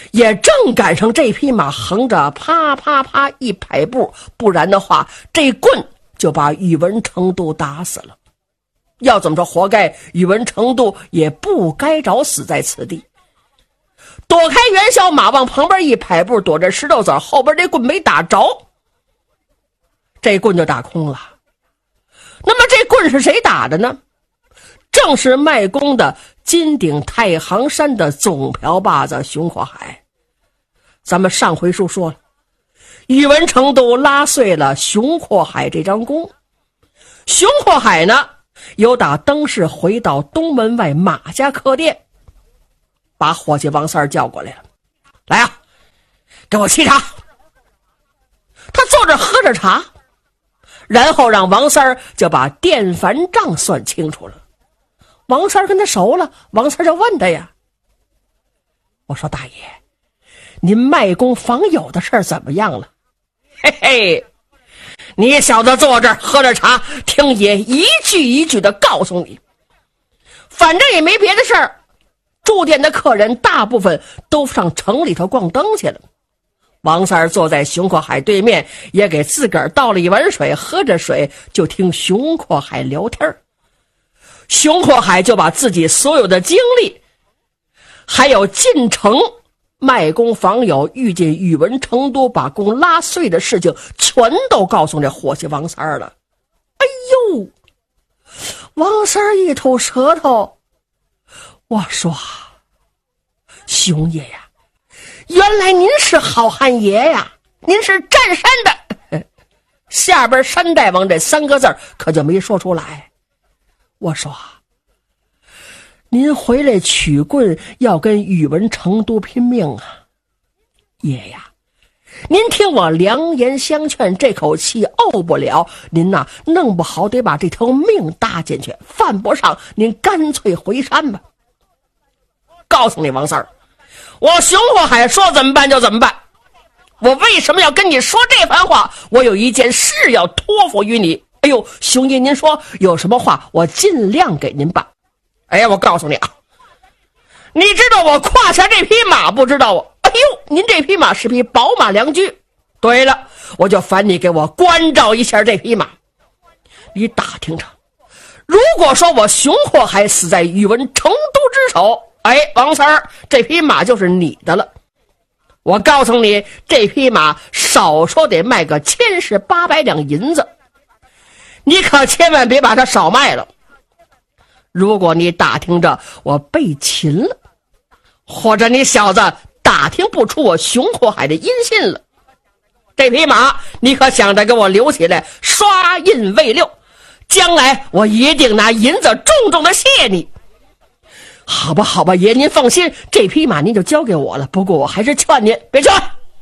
也正赶上这匹马横着啪啪啪一拍步，不然的话这棍就把宇文成都打死了。要怎么说活该，宇文成都也不该找死在此地。躲开袁小马往旁边一拍步，躲着石头子，后边这棍没打着，这棍就打空了。那么这棍是谁打的呢？正是卖弓的金顶太行山的总瓢把子熊阔海。咱们上回书说了，宇文成都拉碎了熊阔海这张弓，熊阔海呢又打登市回到东门外马家客店，把伙计王三儿叫过来了，来啊，给我沏茶。他坐着喝着茶，然后让王三儿就把店凡账算清楚了。王三儿跟他熟了，王三儿就问他呀，我说大爷，您卖弓访友的事儿怎么样了？嘿嘿，你小子坐这儿喝着茶，听爷一句一句的告诉你，反正也没别的事儿，住店的客人大部分都上城里头逛灯去了。王三儿坐在熊阔海对面，也给自个儿倒了一碗水，喝着水就听熊阔海聊天。熊阔海就把自己所有的经历，还有进城卖弓访友遇见宇文成都把弓拉碎的事情全都告诉这伙计王三儿了。哎呦，王三儿一吐舌头，我说熊爷呀，原来您是好汉爷呀，您是占山的。下边山大王这三个字可就没说出来。我说您回来取棍要跟宇文成都拼命啊，爷呀，您听我良言相劝，这口气怄不了，您呐弄不好得把这条命搭进去，犯不上您干脆回山吧。告诉你王三儿，我熊阔海说怎么办就怎么办。我为什么要跟你说这番话？我有一件事要托付于你。哎呦，熊爷您说有什么话我尽量给您办。哎呀，我告诉你啊，你知道我胯下这匹马不知道啊？哎呦，您这匹马是匹宝马良驹。对了，我就烦你给我关照一下这匹马。你打听着，如果说我熊阔海死在宇文成都之手，哎，王三儿，这匹马就是你的了。我告诉你，这匹马少说得卖个1000是800两银子，你可千万别把它少卖了。如果你打听着我被擒了，或者你小子打听不出我熊阔海的音信了，这匹马你可想着给我留起来刷印未六，将来我一定拿银子重重的谢你。好吧好吧，爷您放心，这匹马您就交给我了，不过我还是劝您别去。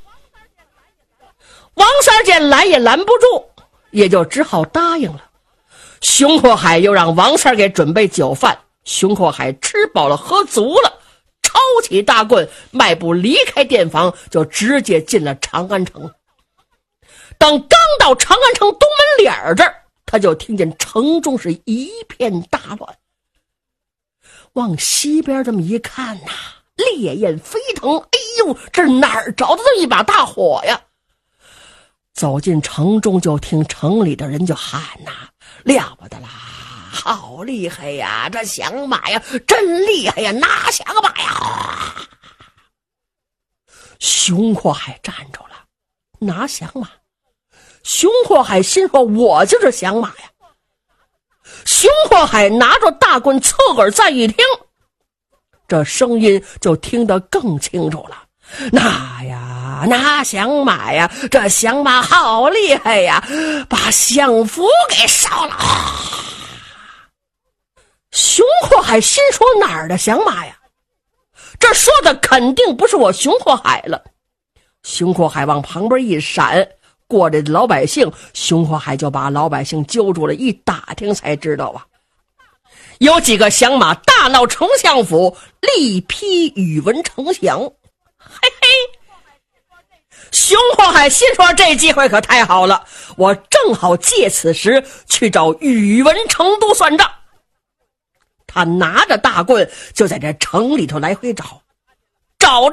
王三见拦也拦不住，也就只好答应了。熊阔海又让王三给准备酒饭，熊阔海吃饱了喝足了，抄起大棍，迈步离开店房，就直接进了长安城。等刚到长安城东门脸这儿，他就听见城中是一片大乱。往西边这么一看呐，烈焰飞腾，哎呦，这哪儿着的这么一把大火呀？走进城中，就听城里的人就喊呐，了不得啦，好厉害呀，这响马呀真厉害呀，拿响马呀。熊阔海站住了，拿响马。熊阔海心说，我就是响马呀。熊阔海拿着大棍侧耳再一听，这声音就听得更清楚了。那呀，那响马呀，这响马好厉害呀，把相府给烧了。熊阔海心说，哪儿的响马呀？这说的肯定不是我熊阔海了。熊阔海往旁边一闪，过来的老百姓，熊阔海就把老百姓揪住了，一打听才知道啊，有几个响马大闹丞相府，力批宇文丞相。嘿嘿，熊阔海心说，这机会可太好了，我正好借此时去找宇文成都算账。他拿着大棍就在这城里头来回找，找着